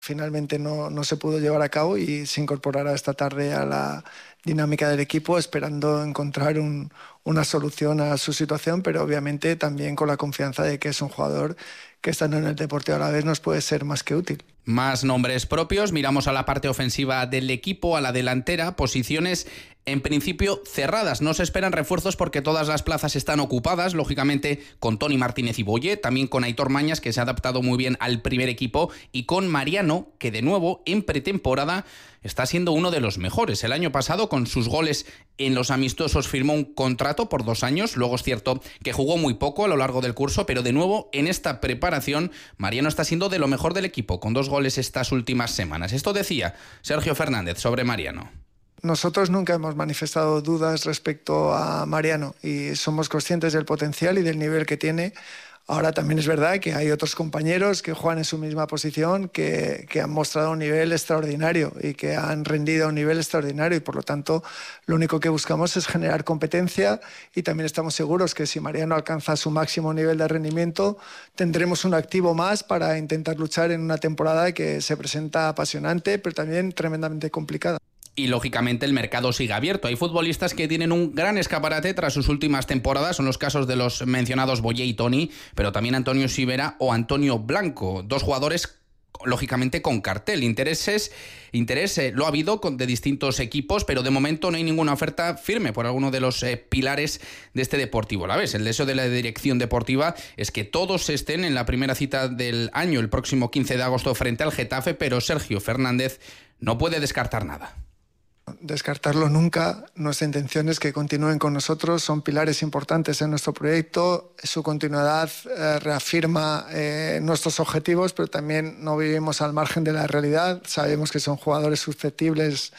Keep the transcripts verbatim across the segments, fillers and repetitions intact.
Finalmente no, no se pudo llevar a cabo y se incorporará esta tarde a la dinámica del equipo, esperando encontrar un, una solución a su situación, pero obviamente también con la confianza de que es un jugador que estando en el Deportivo Alavés nos puede ser más que útil. Más nombres propios, miramos a la parte ofensiva del equipo, a la delantera, posiciones en principio cerradas. No se esperan refuerzos porque todas las plazas están ocupadas, lógicamente con Toni Martínez y Boye, también con Aitor Mañas, que se ha adaptado muy bien al primer equipo, y con Mariano, que de nuevo en pretemporada está siendo uno de los mejores. El año pasado, con sus goles en los amistosos, firmó un contrato por dos años. Luego es cierto que jugó muy poco a lo largo del curso, pero de nuevo en esta preparación Mariano está siendo de lo mejor del equipo, con dos goles estas últimas semanas. Esto decía Sergio Fernández sobre Mariano. Nosotros nunca hemos manifestado dudas respecto a Mariano y somos conscientes del potencial y del nivel que tiene. Ahora también es verdad que hay otros compañeros que juegan en su misma posición que, que han mostrado un nivel extraordinario y que han rendido a un nivel extraordinario, y por lo tanto lo único que buscamos es generar competencia, y también estamos seguros que si Mariano alcanza su máximo nivel de rendimiento tendremos un activo más para intentar luchar en una temporada que se presenta apasionante pero también tremendamente complicada. Y lógicamente el mercado sigue abierto. Hay futbolistas que tienen un gran escaparate tras sus últimas temporadas. Son los casos de los mencionados Boye y Toni, pero también Antonio Sivera o Antonio Blanco. Dos jugadores lógicamente con cartel. Intereses, interés eh, lo ha habido con, de distintos equipos, pero de momento no hay ninguna oferta firme por alguno de los eh, pilares de este Deportivo Alavés. El deseo de la dirección deportiva es que todos estén en la primera cita del año, el próximo quince de agosto, frente al Getafe, pero Sergio Fernández no puede descartar nada. Descartarlo nunca. Nuestra intención es que continúen con nosotros, son pilares importantes en nuestro proyecto. Su continuidad eh, reafirma eh, nuestros objetivos, pero también no vivimos al margen de la realidad. Sabemos que son jugadores susceptibles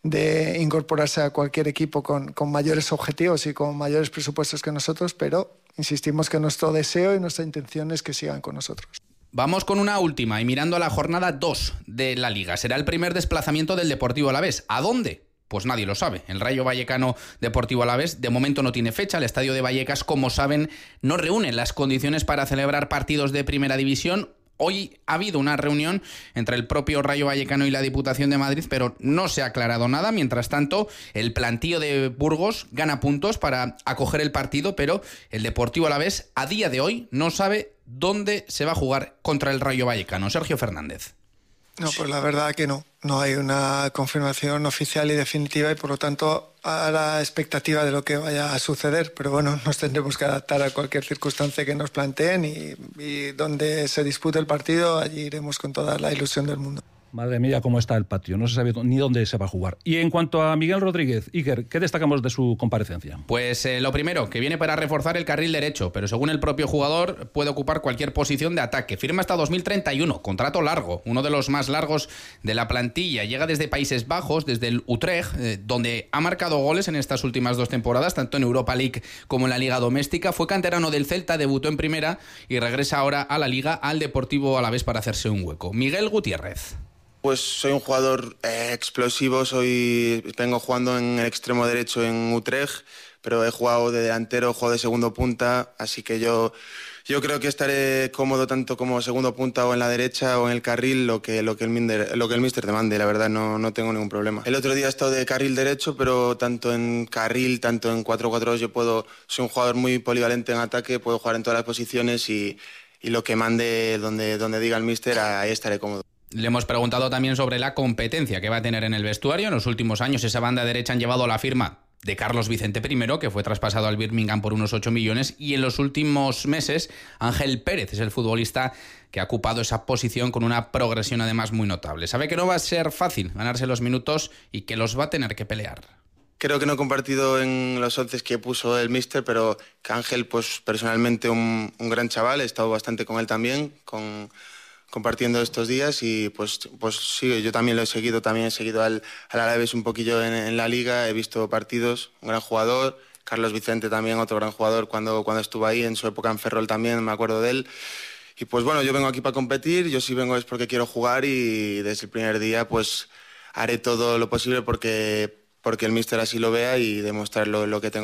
de incorporarse a cualquier equipo con, con mayores objetivos y con mayores presupuestos que nosotros, pero insistimos que nuestro deseo y nuestra intención es que sigan con nosotros. Vamos con una última y mirando a la jornada dos de la Liga. Será el primer desplazamiento del Deportivo Alavés. ¿A dónde? Pues nadie lo sabe. El Rayo Vallecano Deportivo Alavés de momento no tiene fecha. El estadio de Vallecas, como saben, no reúne las condiciones para celebrar partidos de primera división. Hoy ha habido una reunión entre el propio Rayo Vallecano y la Diputación de Madrid, pero no se ha aclarado nada. Mientras tanto, el plantío de Burgos gana puntos para acoger el partido, pero el Deportivo Alavés a día de hoy no sabe dónde se va a jugar contra el Rayo Vallecano. Sergio Fernández. No, pues la verdad que no. No hay una confirmación oficial y definitiva, y por lo tanto a la expectativa de lo que vaya a suceder. Pero bueno, nos tendremos que adaptar a cualquier circunstancia que nos planteen, y, y donde se dispute el partido, allí iremos con toda la ilusión del mundo. Madre mía, cómo está el patio. No se sabe ni dónde se va a jugar. Y en cuanto a Miguel Rodríguez, Iker, ¿qué destacamos de su comparecencia? Pues eh, lo primero, que viene para reforzar el carril derecho, pero según el propio jugador puede ocupar cualquier posición de ataque. Firma hasta dos mil treinta y uno, contrato largo, uno de los más largos de la plantilla. Llega desde Países Bajos, desde el Utrecht, eh, donde ha marcado goles en estas últimas dos temporadas, tanto en Europa League como en la Liga Doméstica. Fue canterano del Celta, debutó en primera y regresa ahora a la Liga, al Deportivo Alavés, para hacerse un hueco. Miguel Gutiérrez. Pues soy un jugador eh, explosivo, soy vengo jugando en el extremo derecho en Utrecht, pero he jugado de delantero, he jugado de segundo punta, así que yo, yo creo que estaré cómodo tanto como segundo punta o en la derecha o en el carril, lo que, lo que el míster, lo que el míster demande, la verdad no, no tengo ningún problema. El otro día he estado de carril derecho, pero tanto en carril, tanto en cuatro cuatro dos, yo puedo, soy un jugador muy polivalente en ataque, puedo jugar en todas las posiciones y, y lo que mande, donde, donde diga el míster, ahí estaré cómodo. Le hemos preguntado también sobre la competencia que va a tener en el vestuario. En los últimos años esa banda derecha han llevado la firma de Carlos Vicente primero, que fue traspasado al Birmingham por unos ocho millones, y en los últimos meses Ángel Pérez es el futbolista que ha ocupado esa posición con una progresión además muy notable. Sabe que no va a ser fácil ganarse los minutos y que los va a tener que pelear. Creo que no he compartido en los once que puso el míster, pero que Ángel, pues personalmente un, un gran chaval, he estado bastante con él también, con... compartiendo estos días, y pues, pues sí, yo también lo he seguido, también he seguido al, al Alavés un poquillo en, en la Liga, he visto partidos, un gran jugador, Carlos Vicente también, otro gran jugador, cuando, cuando estuvo ahí, en su época en Ferrol también, me acuerdo de él, y pues bueno, yo vengo aquí para competir, yo sí vengo es porque quiero jugar, y desde el primer día pues haré todo lo posible porque, porque el míster así lo vea y demostrar lo, lo que tengo yo.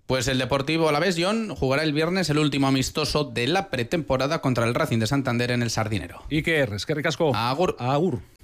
Pues el Deportivo Alavés, John, jugará el viernes el último amistoso de la pretemporada contra el Racing de Santander en el Sardinero. Iker, eskerrik asko. Agur. Agur.